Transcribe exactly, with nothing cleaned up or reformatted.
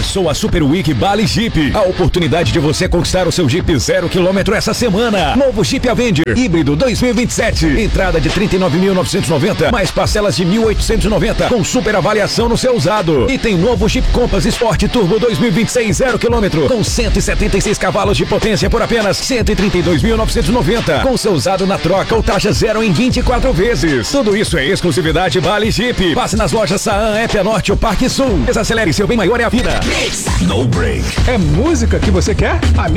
Começou a Super Week Bali Jeep. A oportunidade de você conquistar o seu Jeep zero quilômetro essa semana. Novo Jeep Avenger híbrido dois mil e vinte e sete. Entrada de trinta e nove mil novecentos e noventa, mais parcelas de mil oitocentos e noventa, com super avaliação no seu usado. E tem novo Jeep Compass Sport Turbo dois mil e vinte e seis zero quilômetro, com cento e setenta e seis cavalos de potência por apenas cento e trinta e dois mil novecentos e noventa, com seu usado na troca ou taxa zero em vinte e quatro vezes. Tudo isso é exclusividade Bali Jeep. Passe nas lojas Saan, Épia Norte ou Parque Sul. Desacelere, seu bem maior é a vida. No break. É música que você quer? A